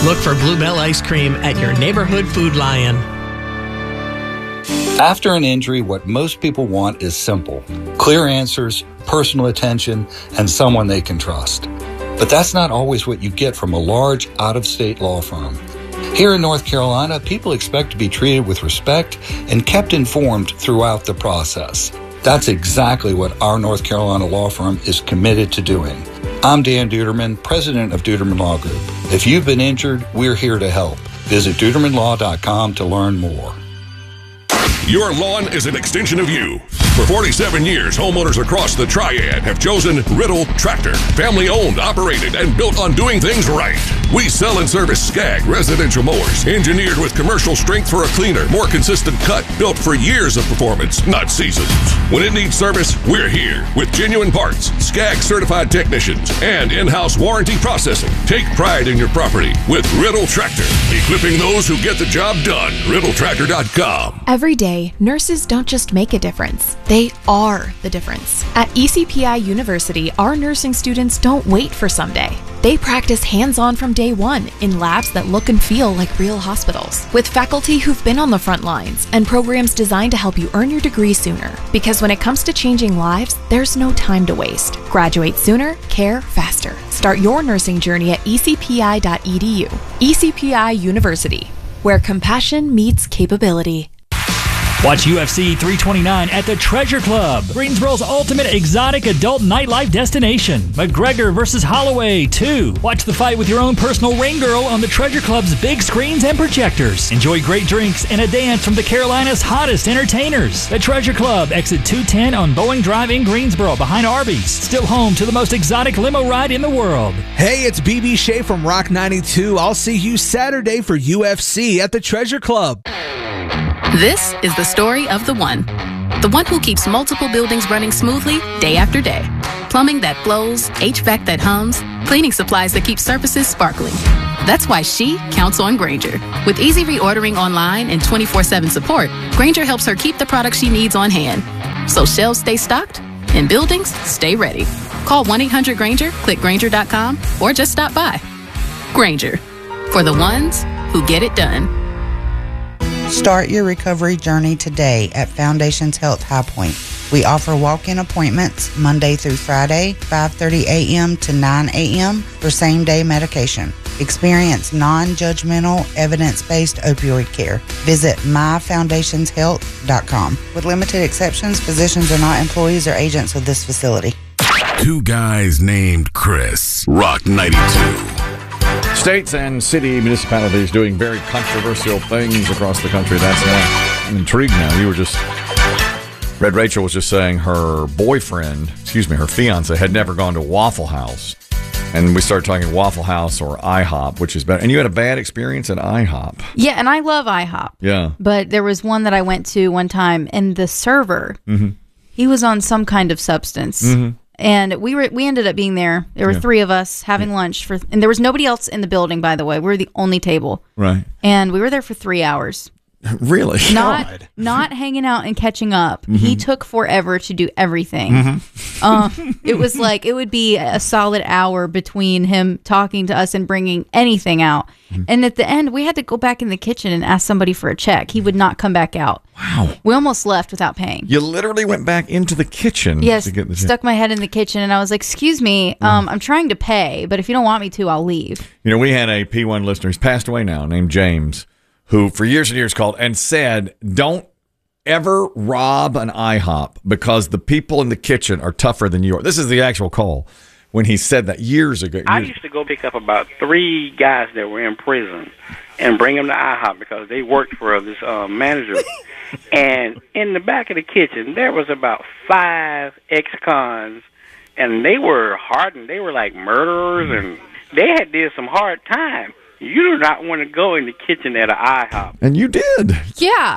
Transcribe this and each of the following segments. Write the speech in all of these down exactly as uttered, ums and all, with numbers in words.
Look for Bluebell ice cream at your neighborhood Food Lion. After an injury, what most people want is simple. Clear answers, personal attention, and someone they can trust. But that's not always what you get from a large, out-of-state law firm. Here in North Carolina, people expect to be treated with respect and kept informed throughout the process. That's exactly what our North Carolina law firm is committed to doing. I'm Dan Duderman, president of Duderman Law Group. If you've been injured, we're here to help. Visit Duderman Law dot com to learn more. Your lawn is an extension of you. For forty-seven years, homeowners across the Triad have chosen Riddle Tractor. Family owned, operated, and built on doing things right. We sell and service Skag residential mowers, engineered with commercial strength for a cleaner, more consistent cut, built for years of performance, not seasons. When it needs service, we're here with genuine parts, Skag certified technicians, and in-house warranty processing. Take pride in your property with Riddle Tractor, equipping those who get the job done. Riddle Tractor dot com. Every day, nurses don't just make a difference. They are the difference. At E C P I University, our nursing students don't wait for someday. They practice hands-on from day one in labs that look and feel like real hospitals, with faculty who've been on the front lines and programs designed to help you earn your degree sooner. Because when it comes to changing lives, there's no time to waste. Graduate sooner, care faster. Start your nursing journey at e c p i dot e d u. E C P I University, where compassion meets capability. Watch U F C three twenty-nine at the Treasure Club, Greensboro's ultimate exotic adult nightlife destination. McGregor versus Holloway two. Watch the fight with your own personal ring girl on the Treasure Club's big screens and projectors. Enjoy great drinks and a dance from the Carolina's hottest entertainers. The Treasure Club, exit two ten on Boeing Drive in Greensboro, behind Arby's. Still home to the most exotic limo ride in the world. Hey, it's B B Shea from Rock ninety-two. I'll see you Saturday for U F C at the Treasure Club. This is the story of the one. The one who keeps multiple buildings running smoothly day after day. Plumbing that flows, H V A C that hums, cleaning supplies that keep surfaces sparkling. That's why she counts on Grainger. With easy reordering online and twenty-four seven support, Grainger helps her keep the products she needs on hand. So shelves stay stocked and buildings stay ready. Call one eight hundred Grainger, click Grainger dot com, or just stop by. Grainger, for the ones who get it done. Start your recovery journey today at Foundations Health High Point. We offer walk-in appointments Monday through Friday, five thirty a.m. to nine a.m. for same-day medication. Experience non-judgmental, evidence-based opioid care. Visit my foundations health dot com. With limited exceptions, physicians are not employees or agents of this facility. Two guys named Chris. Rock ninety-two. States and city municipalities doing very controversial things across the country. That's why I'm intrigued now. You were just... Red Rachel was just saying her boyfriend, excuse me, her fiance, had never gone to Waffle House. And we started talking Waffle House or IHOP, which is better. And you had a bad experience at IHOP. Yeah, and I love IHOP. Yeah. But there was one that I went to one time, and the server, mm-hmm. he was on some kind of substance. Mm-hmm. And we were we ended up being there. There were Yeah. three of us having Yeah. lunch for, and there was nobody else in the building. By the way, we were the only table, Right. and we were there for three hours. Really? Not God. not hanging out and catching up. Mhm. He took forever to do everything. Mhm. Uh, it was like it would be a solid hour between him talking to us and bringing anything out. Mm-hmm. And at the end, we had to go back in the kitchen and ask somebody for a check. He would not come back out. Wow. We almost left without paying. You literally went back into the kitchen Yes, to get the check. stuck my head in the kitchen, and I was like, "Excuse me, um, I'm trying to pay, but if you don't want me to, I'll leave." You know, we had a P one listener, he's passed away now, named James, who for years and years called and said, don't ever rob an IHOP because the people in the kitchen are tougher than you are. This is the actual call when he said that years ago. I used to go pick up about three guys that were in prison and bring them to IHOP because they worked for this uh, manager. And in the back of the kitchen, there was about five ex-cons, and they were hardened. They were like murderers, and they had did some hard time. You do not want to go in the kitchen at an IHOP. And you did. Yeah.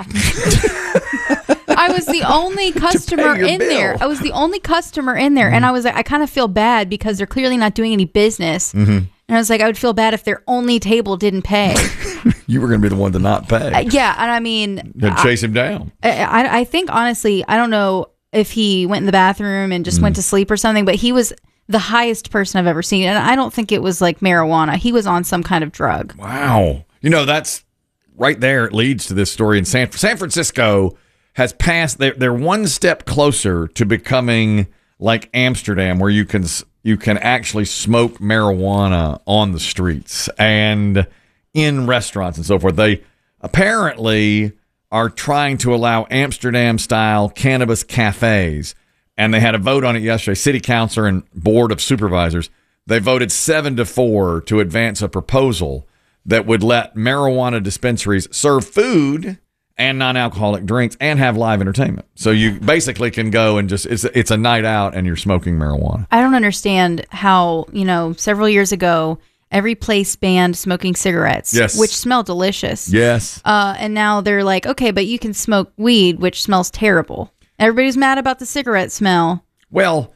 I was the only customer your in bill. there. I was the only customer in there. And I was like, I kind of feel bad because they're clearly not doing any business. Mhm. And I was like, I would feel bad if their only table didn't pay. You were going to be the one to not pay. Uh, yeah. And I mean, You had to chase him down. I, I, I think, honestly, I don't know if he went in the bathroom and just went to sleep or something, but he was, the highest person I've ever seen. And I don't think it was like marijuana. He was on some kind of drug. Wow. You know, that's right there. It leads to this story in San, San Francisco has passed. They're, they're one step closer to becoming like Amsterdam, where you can you can actually smoke marijuana on the streets and in restaurants and so forth. They apparently are trying to allow Amsterdam-style cannabis cafes, and they had a vote on it yesterday. City council and board of supervisors, they voted seven to four to advance a proposal that would let marijuana dispensaries serve food and non-alcoholic drinks and have live entertainment. So you basically can go and just, it's, it's a night out and you're smoking marijuana. I don't understand how, you know, several years ago, every place banned smoking cigarettes, yes. which smell delicious. Yes. Uh, and now they're like, okay, but you can smoke weed, which smells terrible. Everybody's mad about the cigarette smell. Well,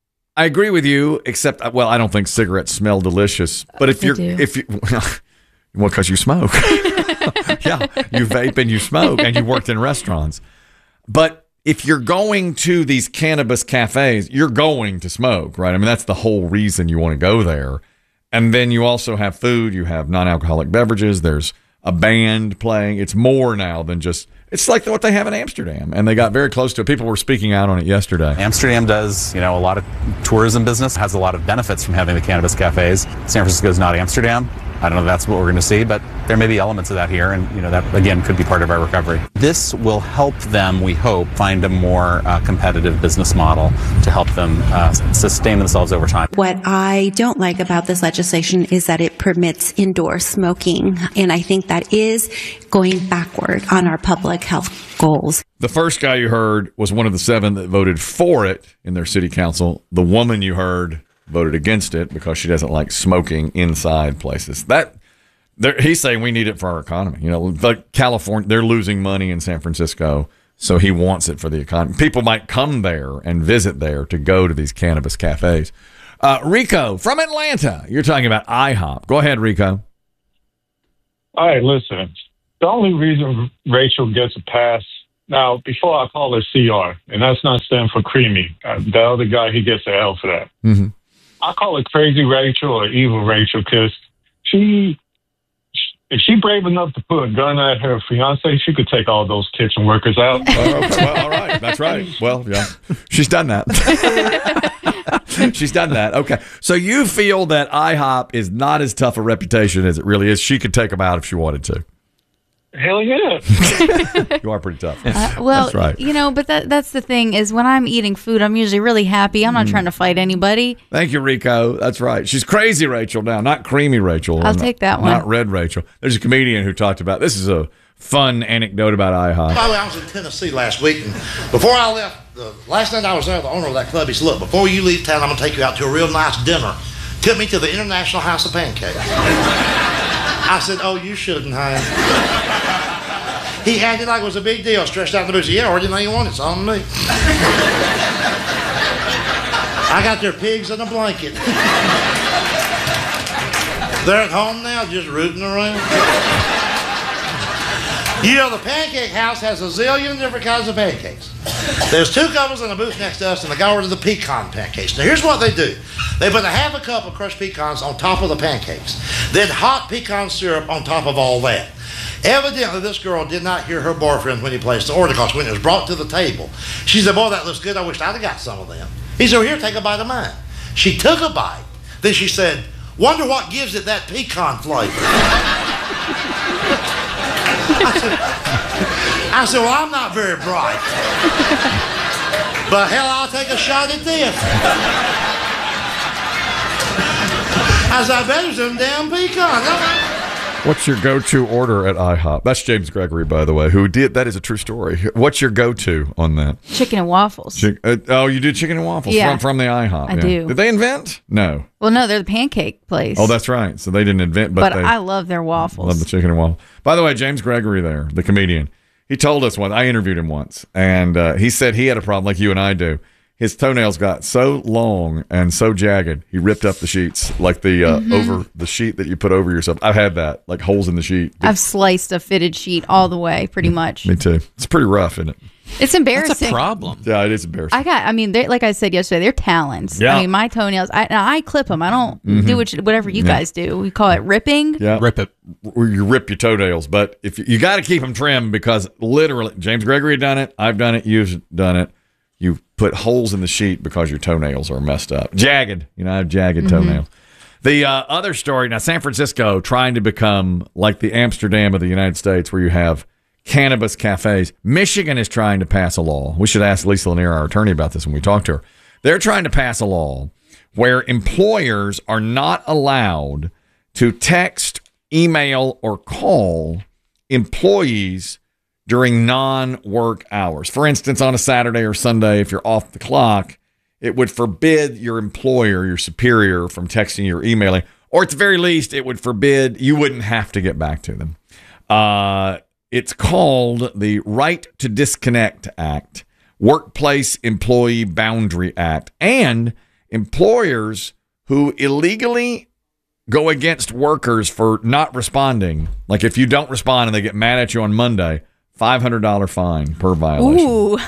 I agree with you, except, well, I don't think cigarettes smell delicious. But if They you're, do. if you, well, because you smoke. Yeah, you vape and you smoke and you worked in restaurants. But if you're going to these cannabis cafes, you're going to smoke, right? I mean, that's the whole reason you want to go there. And then you also have food, you have non-alcoholic beverages, there's a band playing. It's more now than just, it's like what they have in Amsterdam. And they got very close to it. People were speaking out on it yesterday. Amsterdam does, you know, a lot of tourism business, has a lot of benefits from having the cannabis cafes. San Francisco is not Amsterdam. I don't know if that's what we're going to see, but there may be elements of that here, and you know that again could be part of our recovery. This will help them, we hope, find a more uh, competitive business model to help them uh, sustain themselves over time. What I don't like about this legislation is that it permits indoor smoking, and I think that is going backward on our public health goals. The first guy you heard was one of the seven that voted for it in their city council. The woman you heard voted against it because she doesn't like smoking inside places. That he's saying we need it for our economy. You know, like California, they're losing money in San Francisco, so he wants it for the economy. People might come there and visit there to go to these cannabis cafes. Uh, Rico from Atlanta, you're talking about IHOP. Go ahead, Rico. All right, listen. The only reason Rachel gets a pass now, before I call her C R, and that's not stand for creamy. Uh, the other guy, he gets an L for that. Mm-hmm. I call it crazy Rachel or evil Rachel because she, if she brave enough to put a gun at her fiance, she could take all those kitchen workers out. Oh, okay. Well, all right, that's right. Well, yeah, she's done that. She's done that. Okay, so you feel that IHOP is not as tough a reputation as it really is. She could take them out if she wanted to. Hell yeah. You are pretty tough. Uh, well, that's right. You know, but that that's the thing is when I'm eating food, I'm usually really happy. I'm not Mm. trying to fight anybody. Thank you, Rico. That's right. She's crazy Rachel now, not creamy Rachel. I'll Not- take that one. Not red Rachel. There's a comedian who talked about, this is a fun anecdote about IHOP. By the way, I was in Tennessee last week, and before I left, the last night I was there, the owner of that club, he said, look, before you leave town, I'm going to take you out to a real nice dinner. Took me to the International House of Pancakes. I said, oh, you shouldn't have. He acted like it was a big deal, stretched out in the booth. Yeah, or anything you want, it's on me. I got their pigs in a blanket. They're at home now, just rooting around. You know, the Pancake House has a zillion different kinds of pancakes. There's two couples in the booth next to us, and they go over to the pecan pancakes. Now, here's what they do. They put a half a cup of crushed pecans on top of the pancakes, then hot pecan syrup on top of all that. Evidently, this girl did not hear her boyfriend when he placed the order, because when it was brought to the table, she said, boy, that looks good. I wish I'd have got some of them. He said, well, here, take a bite of mine. She took a bite. Then she said, wonder what gives it that pecan flavor. I said, I said, well, I'm not very bright. But hell, I'll take a shot at this. I said, I bet it was them damn pecans. What's your go-to order at IHOP? That's James Gregory, by the way, who did, that is a true story. What's your go-to on that? Chicken and waffles. Chick, uh, oh, you do chicken and waffles Yeah. from, from the IHOP. I yeah. do. Did they invent? No. Well, no, they're the pancake place. Oh, that's right. So they didn't invent, but, But they I love their waffles. love the chicken and waffle. By the way, James Gregory there, the comedian, he told us once, I interviewed him once, and uh, he said he had a problem like you and I do. His toenails got so long and so jagged, he ripped up the sheets, like the uh, Mhm. over the sheet that you put over yourself. I've had that, like holes in the sheet. I've sliced a fitted sheet all the way, pretty much. Me too. It's pretty rough, isn't it? It's embarrassing. That's a problem. Yeah, it is embarrassing. I got. I mean, they like I said yesterday, they're talons. Yeah. I mean, my toenails. I, I clip them. I don't Mhm. do what, whatever you Yeah. guys do. We call it ripping. Yeah, rip it. You rip your toenails, but if you, you got to keep them trimmed because literally, James Gregory had done it. I've done it. You've done it. You put holes in the sheet because your toenails are messed up, jagged. You know, I have jagged Mhm. toenails. The uh, other story now, San Francisco trying to become like the Amsterdam of the United States, where you have cannabis cafes. Michigan is trying to pass a law. We should ask Lisa Lanier, our attorney, about this when we talk to her. They're trying to pass a law where employers are not allowed to text, email, or call employees during non-work hours. For instance, on a Saturday or Sunday, if you're off the clock, it would forbid your employer, your superior, from texting you or emailing, or at the very least, it would forbid, you wouldn't have to get back to them. Uh, it's called the Right to Disconnect Act, Workplace Employee Boundary Act, and employers who illegally go against workers for not responding. Like if you don't respond and they get mad at you on Monday, five hundred dollars fine per violation. Ooh.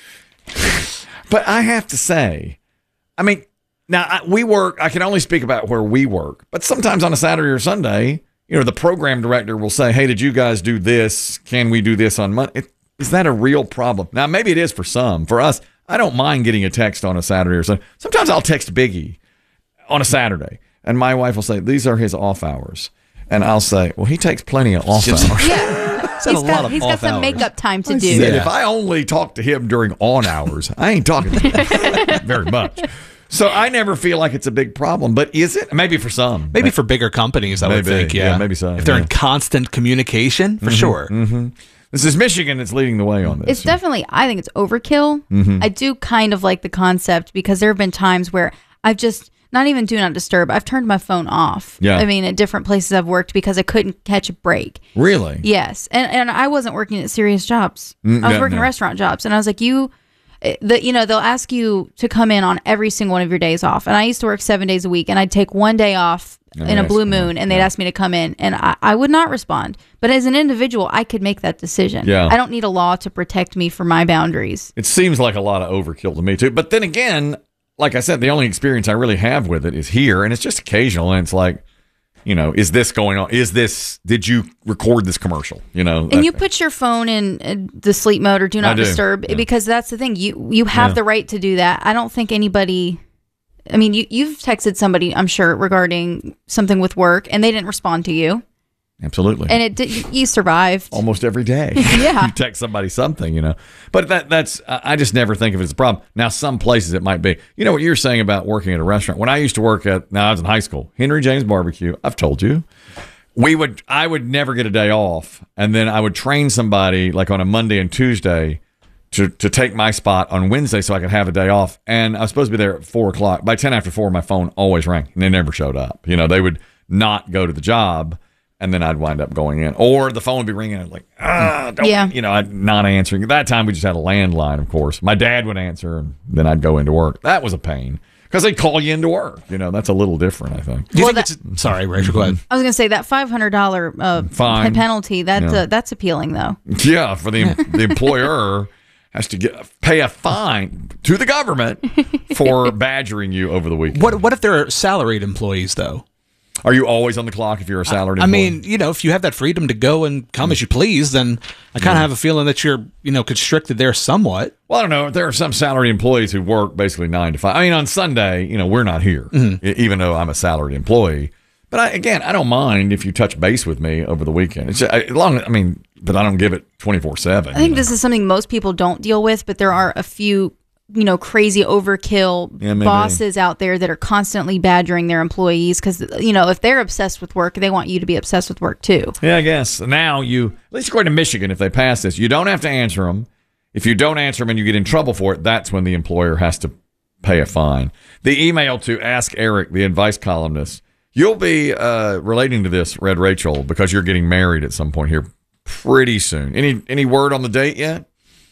But I have to say, I mean, now I, we work, I can only speak about where we work, but sometimes on a Saturday or Sunday, you know, the program director will say, hey, did you guys do this? Can we do this on Monday? Is that a real problem? Now, maybe it is for some. For us, I don't mind getting a text on a Saturday or Sunday. Sometimes I'll text Biggie on a Saturday, and my wife will say, these are his off hours. And I'll say, well, he takes plenty of off hours. Yeah. He's He's got, he's got some makeup time to do. Said, if I only talk to him during on hours, I ain't talking to him very much. So I never feel like it's a big problem. But is it? Maybe for some. Maybe for bigger companies, I would Maybe, think. Yeah, yeah, maybe so, If they're yeah. in constant communication, for Mhm, sure. mhm. This is Michigan that's leading the way on this. It's definitely, I think it's overkill. Mhm. I do kind of like the concept because there have been times where I've just, not even do not disturb, I've turned my phone off. Yeah. I mean, at different places I've worked because I couldn't catch a break. Really? Yes. And and I wasn't working at serious jobs. Mm, I was yeah, working no. restaurant jobs. And I was like, you, the, you know, they'll ask you to come in on every single one of your days off. And I used to work seven days a week and I'd take one day off Oh, in a yes, blue yeah, moon and they'd ask me to come in and I, I would not respond. But as an individual, I could make that decision. Yeah. I don't need a law to protect me for my boundaries. It seems like a lot of overkill to me, too. But then again, like I said, the only experience I really have with it is here, and it's just occasional. And it's like, you know, is this going on? Is this, did you record this commercial? You know, And you put your phone in uh, the sleep mode or do not I do, disturb yeah. because that's the thing. You you have Yeah. the right to do that. I don't think anybody. I mean, you you've texted somebody, I'm sure, regarding something with work, and they didn't respond to you, absolutely. and it did, you survived. Almost every day. Yeah. You text somebody something, you know. But that that's I I just never think of it as a problem. Now, some places it might be. You know what you're saying about working at a restaurant. When I used to work at, now I was in high school, Henry James Barbecue, I've told you, we would I would never get a day off, and then I would train somebody like on a Monday and Tuesday to to take my spot on Wednesday so I could have a day off. And I was supposed to be there at four o'clock. By ten after four, my phone always rang, and they never showed up. You know, they would not go to the job. And then I'd wind up going in, or the phone would be ringing. I'd like, ah, don't, Yeah. you know, I'd not answering. At that time, we just had a landline, of course. My dad would answer, and then I'd go into work. That was a pain because they'd call you into work. You know, that's a little different, I think. Do you think it's, sorry, Rachel, go ahead. I was gonna say that five hundred dollar uh, Fine. penalty. That's Yeah. uh, that's appealing though. Yeah, for the the employer has to get pay a fine to the government for badgering you over the weekend. What What if they're salaried employees, though? Are you always on the clock if you're a salaried I employee? mean, you know, if you have that freedom to go and come as you please, then I kind of Yeah. have a feeling that you're, you know, constricted there somewhat. Well, I don't know. There are some salaried employees who work basically nine to five. I mean, on Sunday, you know, we're not here, Mhm. e- even though I'm a salaried employee. But I, again, I don't mind if you touch base with me over the weekend. It's just, I, as long, I mean, but I don't give it twenty-four seven. I think this is something most people don't deal with, but there are a few, you know, crazy overkill Yeah, maybe. bosses out there that are constantly badgering their employees because, you know, if they're obsessed with work, they want you to be obsessed with work too. Yeah, I guess. Now you, at least according to Michigan, if they pass this, you don't have to answer them. If you don't answer them and you get in trouble for it, that's when the employer has to pay a fine. The email to Ask Eric, the advice columnist, you'll be uh, relating to this, Red Rachel, because you're getting married at some point here pretty soon. Any any word on the date yet?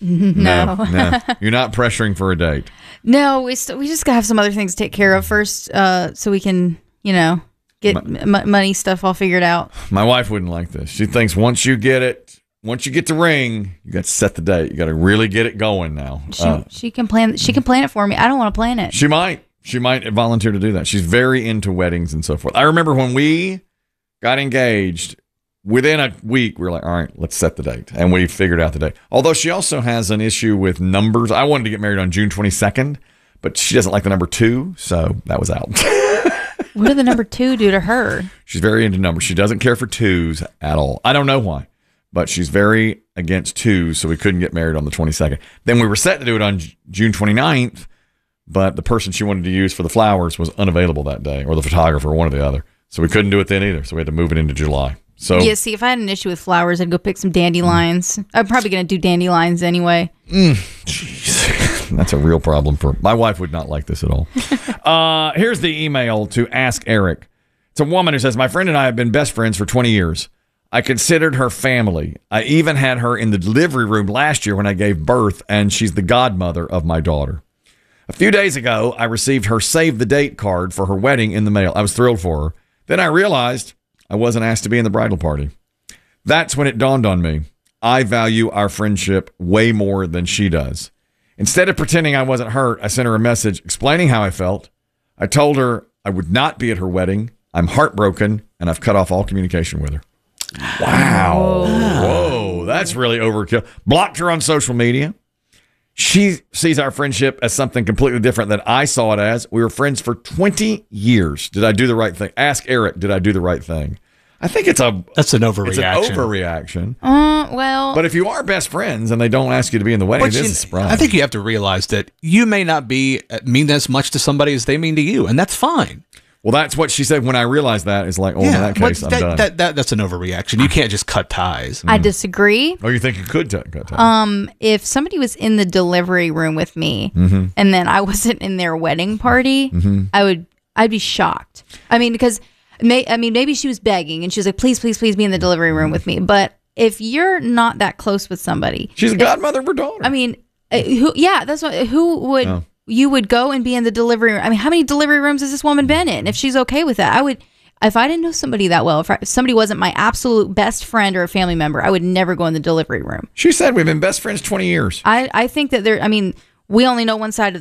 No. no. You're not pressuring for a date. No, we st- we just gotta have some other things to take care of first, uh, so we can, you know, get m- money stuff all figured out. My wife wouldn't like this. She thinks once you get it, once you get the ring, you got to set the date. You got to really get it going now. She, Uh, she can plan. She can plan it for me. I don't want to plan it. she might. She might volunteer to do that. She's very into weddings and so forth. I remember when we got engaged, within a week, we were like, all right, let's set the date. And we figured out the date. Although she also has an issue with numbers. I wanted to get married on June twenty-second, but she doesn't like the number two, so that was out. What did the number two do to her? She's very into numbers. She doesn't care for twos at all. I don't know why, but she's very against twos, so we couldn't get married on the twenty-second. Then we were set to do it on J- June twenty-ninth, but the person she wanted to use for the flowers was unavailable that day, or the photographer, one or the other. So we couldn't do it then either, so we had to move it into July. So Yeah, see, if I had an issue with flowers, I'd go pick some dandelions. I'm probably going to do dandelions anyway. Mm, jeez. That's a real problem for my wife. Would not like this at all. uh, here's the email to Ask Eric. It's a woman who says, my friend and I have been best friends for twenty years. I considered her family. I even had her in the delivery room last year when I gave birth, and she's the godmother of my daughter. A few days ago, I received her save the date card for her wedding in the mail. I was thrilled for her. Then I realized I wasn't asked to be in the bridal party. That's when it dawned on me. I value our friendship way more than she does. Instead of pretending I wasn't hurt, I sent her a message explaining how I felt. I told her I would not be at her wedding. I'm heartbroken, and I've cut off all communication with her. Wow. Whoa, that's really overkill. Blocked her on social media. She sees our friendship as something completely different than I saw it as. We were friends for twenty years. Did I do the right thing? Ask Eric, did I do the right thing? I think it's a that's an overreaction. It's an overreaction. Uh, well, But if you are best friends and they don't ask you to be in the wedding, But it is you- a surprise. I think you have to realize that you may not be mean as much to somebody as they mean to you, and that's fine. Well, that's what she said when I realized that. Is like, oh, in that but case, I'm that, done. that, that, that's an overreaction. You can't just cut ties. I disagree. Oh, you think you could t- cut ties? Um, if somebody was in the delivery room with me Mhm. and then I wasn't in their wedding party, Mhm. I would, I'd be shocked. I mean, because may, I mean, maybe she was begging and she was like, please, please, please be in the delivery room with me. But if you're not that close with somebody, She's a if- godmother of her daughter. I mean, uh, who? Yeah, that's what. Who would Oh. you would go and be in the delivery room? I mean, how many delivery rooms has this woman been in? If she's okay with that, I would. If I didn't know somebody that well, if, I, if somebody wasn't my absolute best friend or a family member, I would never go in the delivery room. She said we've been best friends twenty years. I I think that there. I mean, we only know one side of